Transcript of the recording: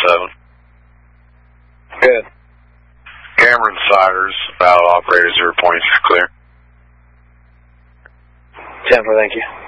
0.7. Good. Cameron Siders, valve operator 0.6 clear. 10-4, thank you.